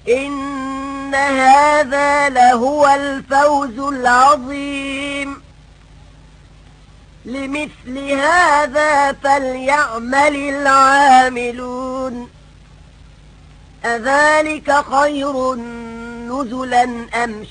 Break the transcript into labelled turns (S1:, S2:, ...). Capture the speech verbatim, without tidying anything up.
S1: إن هذا لهو الفوز العظيم لمثل هذا فليعمل العاملون أذلك خير نزلا أم